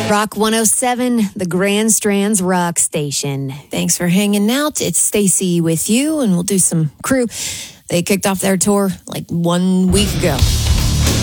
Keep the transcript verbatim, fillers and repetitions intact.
Rock one oh seven, the Grand Strands Rock Station. Thanks for hanging out. It's Stacy with you, and we'll do some Crew. They kicked off their tour like one week ago.